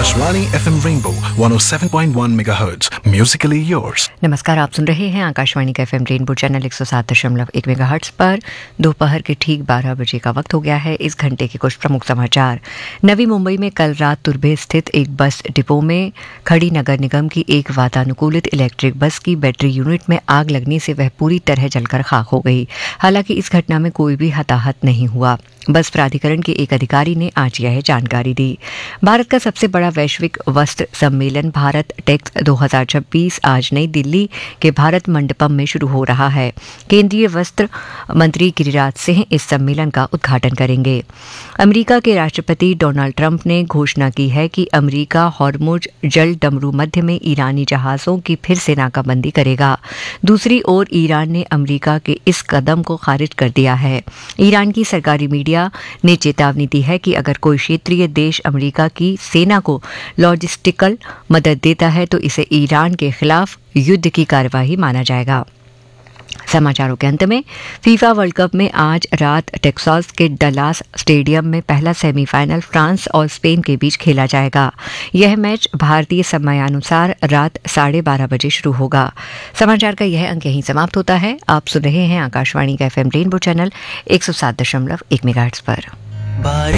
Akashvani FM Rainbow 107.1 MHz Musically yours। नमस्कार, आप सुन रहे हैं आकाशवाणी का FM रेनबो चैनल 107.1 मेगाहर्ट्ज पर। दोपहर के ठीक 12 बजे का वक्त हो गया है। इस घंटे के कुछ प्रमुख समाचार। नवी मुंबई में कल रात तुर्भे स्थित एक बस डिपो में खड़ी नगर निगम की एक वातानुकूलित इलेक्ट्रिक बस की बैटरी यूनिट में आग लगने से वह पूरी तरह जलकर खाक हो गई। हालांकि इस घटना में कोई भी हताहत नहीं हुआ। बस प्राधिकरण के एक अधिकारी ने आज यह जानकारी दी। भारत का सबसे बड़ा वैश्विक वस्त्र सम्मेलन भारत टेक्स 2026 आज नई दिल्ली के भारत मंडपम में शुरू हो रहा है। केंद्रीय वस्त्र मंत्री गिरिराज सिंह इस सम्मेलन का उद्घाटन करेंगे। अमेरिका के राष्ट्रपति डोनाल्ड ट्रंप ने घोषणा की है कि अमेरिका हॉर्मुज जल डमरू मध्य में ईरानी जहाजों की फिर से नाकाबंदी करेगा। दूसरी ओर ईरान ने अमेरिका के इस कदम को खारिज कर दिया है। ईरान की सरकारी मीडिया ने चेतावनी दी है कि अगर कोई क्षेत्रीय देश अमेरिका की सेना को लॉजिस्टिकल मदद देता है तो इसे ईरान के खिलाफ युद्ध की कार्यवाही माना जाएगा। समाचारों के अंत में फीफा वर्ल्ड कप में आज रात टेक्सास के डलास स्टेडियम में पहला सेमीफाइनल फ्रांस और स्पेन के बीच खेला जाएगा। यह मैच भारतीय समयानुसार रात 12:30 बजे शुरू होगा। समाचार का यह अंक यहीं समाप्त होता है। आप सुन रहे हैं आकाशवाणी का FM रेनबो चैनल 107.1 मेगाहर्ट्ज पर।